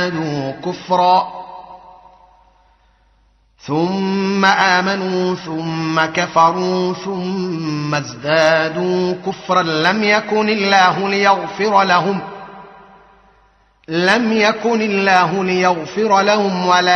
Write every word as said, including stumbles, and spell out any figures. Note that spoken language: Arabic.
ازدادوا كفرا ثم آمنوا ثم كفروا ثم ازدادوا كفرا لم يكن الله ليغفر لهم لم يكن الله ليغفر لهم ولا